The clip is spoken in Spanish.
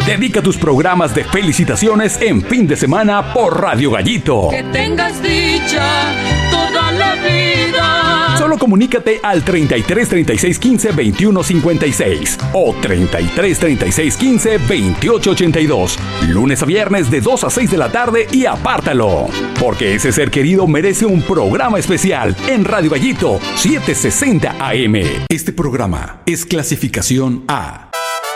Dedica tus programas de felicitaciones en fin de semana por Radio Gallito. Que tengas dicha toda la vida. Solo comunícate al 33 36 15 21 56 o 33 36 15 28 82. Lunes a viernes de 2 a 6 de la tarde y apártalo. Porque ese ser querido merece un programa especial en Radio Gallito 760 AM. Este programa es clasificación A,